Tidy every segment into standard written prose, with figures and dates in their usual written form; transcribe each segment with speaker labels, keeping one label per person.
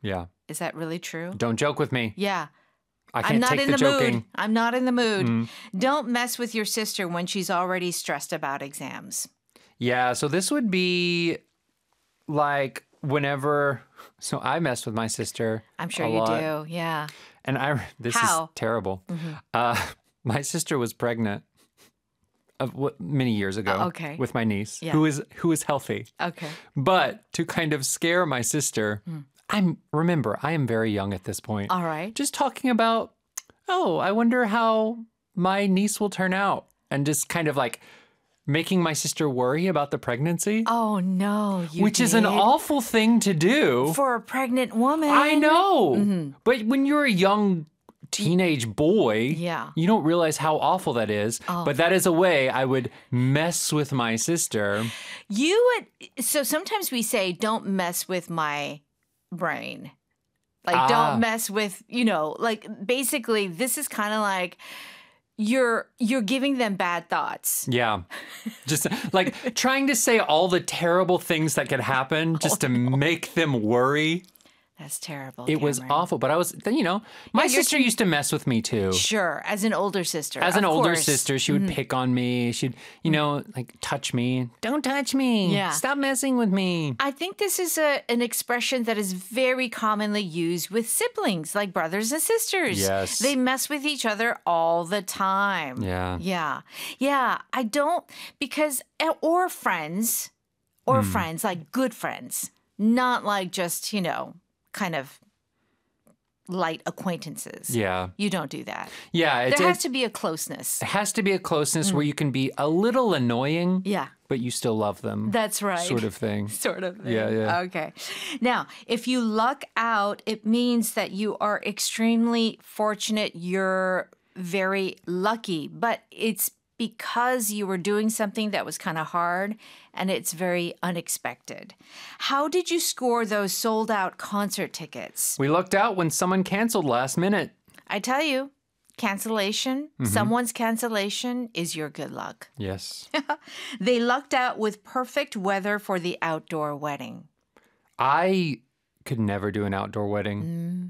Speaker 1: Yeah.
Speaker 2: Is that really true?
Speaker 1: Don't joke with me.
Speaker 2: Yeah.
Speaker 1: I
Speaker 2: I'm
Speaker 1: can't
Speaker 2: not
Speaker 1: take
Speaker 2: in
Speaker 1: the
Speaker 2: the
Speaker 1: joking.
Speaker 2: mood. I'm not in the mood. Don't mess with your sister when she's already stressed about exams.
Speaker 1: Yeah, so this would be like whenever... So I messed with my sister
Speaker 2: I'm sure
Speaker 1: a
Speaker 2: you
Speaker 1: lot.
Speaker 2: do. Yeah.
Speaker 1: And this
Speaker 2: How?
Speaker 1: is terrible. My sister was pregnant many years ago
Speaker 2: okay.
Speaker 1: with my niece,
Speaker 2: Yeah.
Speaker 1: who is healthy.
Speaker 2: Okay.
Speaker 1: But to kind of scare my sister, I am very young at this point.
Speaker 2: All right.
Speaker 1: Just talking about, I wonder how my niece will turn out. And just kind of like making my sister worry about the pregnancy.
Speaker 2: Oh, no.
Speaker 1: Which is an awful thing to do.
Speaker 2: For a pregnant woman.
Speaker 1: I know. But when you're a young teenage boy,
Speaker 2: Yeah.
Speaker 1: you don't realize how awful that is.
Speaker 2: Oh.
Speaker 1: But that is a way I would mess with my sister.
Speaker 2: So sometimes we say, don't mess with my brain. Like, don't mess with, like basically this is kind of like you're giving them bad thoughts.
Speaker 1: Yeah. Just like trying to say all the terrible things that could happen just to make them worry.
Speaker 2: That's terrible.
Speaker 1: It was awful, but I was, my sister used to mess with me too.
Speaker 2: Sure, as an older sister.
Speaker 1: As an
Speaker 2: of
Speaker 1: older
Speaker 2: course.
Speaker 1: sister, she would pick on me. She'd, like touch me. Don't touch me.
Speaker 2: Yeah.
Speaker 1: Stop messing with me.
Speaker 2: I think this is an expression that is very commonly used with siblings, like brothers and sisters.
Speaker 1: Yes.
Speaker 2: They mess with each other all the time.
Speaker 1: Yeah.
Speaker 2: Yeah. Yeah. I don't, because, or friends, like good friends, not like just, kind of light acquaintances.
Speaker 1: Yeah.
Speaker 2: You don't do that.
Speaker 1: Yeah.
Speaker 2: There has to be a closeness.
Speaker 1: It has to be a closeness where you can be a little annoying,
Speaker 2: Yeah.
Speaker 1: but you still love them.
Speaker 2: That's right.
Speaker 1: Sort of thing.
Speaker 2: Sort of thing.
Speaker 1: Yeah, yeah.
Speaker 2: Okay. Now, if you luck out, it means that you are extremely fortunate. You're very lucky, but it's because you were doing something that was kind of hard and it's very unexpected. How did you score those sold out concert tickets?
Speaker 1: We lucked out when someone canceled last minute.
Speaker 2: I tell you, cancellation, someone's cancellation is your good luck.
Speaker 1: Yes.
Speaker 2: They lucked out with perfect weather for the outdoor wedding.
Speaker 1: I could never do an outdoor wedding.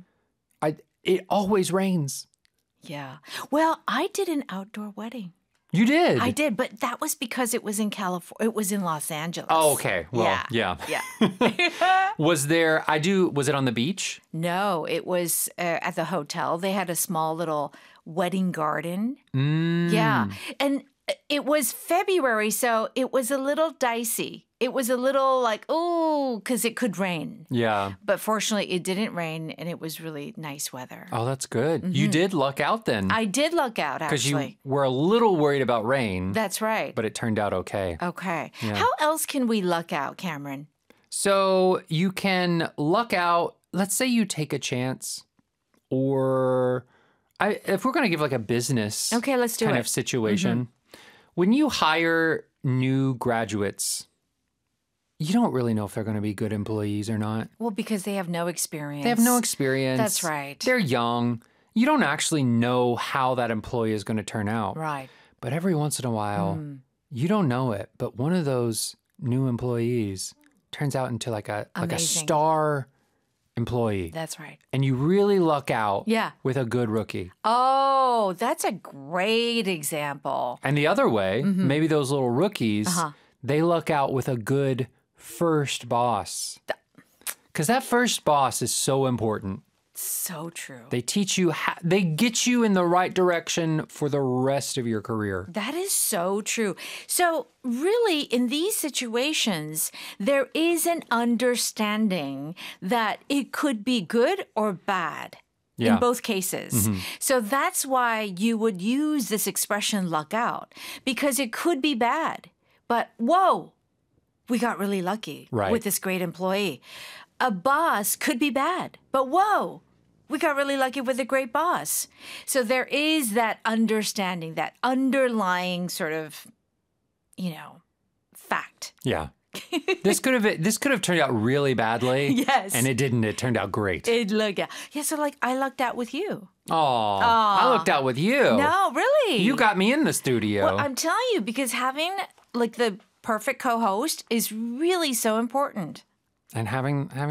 Speaker 1: It always rains.
Speaker 2: Yeah. Well, I did an outdoor wedding.
Speaker 1: You did?
Speaker 2: I did, but that was because it was in California. It was in Los Angeles.
Speaker 1: Oh, okay. Well, yeah.
Speaker 2: Yeah.
Speaker 1: Was it on the beach?
Speaker 2: No, it was at the hotel. They had a small little wedding garden. Yeah. And it was February, so it was a little dicey. It was a little like, because it could rain.
Speaker 1: Yeah.
Speaker 2: But fortunately, it didn't rain, and it was really nice weather.
Speaker 1: Oh, that's good. You did luck out then.
Speaker 2: I did luck out,
Speaker 1: Because
Speaker 2: actually.
Speaker 1: you were a little worried about rain.
Speaker 2: That's right.
Speaker 1: But it turned out okay.
Speaker 2: Okay. How else can we luck out, Cameron?
Speaker 1: So you can luck out. Let's say you take a chance, or if we're going to give like a business
Speaker 2: Okay, let's do
Speaker 1: kind
Speaker 2: it.
Speaker 1: of situation, when you hire new graduates, you don't really know if they're going to be good employees or not.
Speaker 2: Well, because they have no experience.
Speaker 1: They have no experience.
Speaker 2: That's right.
Speaker 1: They're young. You don't actually know how that employee is going to turn out.
Speaker 2: Right.
Speaker 1: But every once in a while, you don't know it, but one of those new employees turns out into like a
Speaker 2: Amazing.
Speaker 1: star employee.
Speaker 2: That's right.
Speaker 1: And you really luck out
Speaker 2: Yeah.
Speaker 1: with a good rookie.
Speaker 2: Oh, that's a great example.
Speaker 1: And the other way, maybe those little rookies,
Speaker 2: Uh-huh.
Speaker 1: they luck out with a good first boss. Because that first boss is so important.
Speaker 2: So true.
Speaker 1: They teach you, they get you in the right direction for the rest of your career.
Speaker 2: That is so true. So, really, in these situations, there is an understanding that it could be good or bad.
Speaker 1: Yeah.
Speaker 2: In both cases. So that's why you would use this expression luck out, because it could be bad. But whoa, we got really lucky
Speaker 1: Right.
Speaker 2: with this great employee. A boss could be bad, but whoa, we got really lucky with a great boss. So there is that understanding, that underlying sort of, fact.
Speaker 1: Yeah. This could have turned out really badly.
Speaker 2: Yes.
Speaker 1: And it didn't. It turned out great.
Speaker 2: It looked out. Yeah, so like I lucked out with you.
Speaker 1: Oh, I looked out with you.
Speaker 2: No, really.
Speaker 1: You got me in the studio.
Speaker 2: Well, I'm telling you, because having like the perfect co-host is really so important.
Speaker 1: And having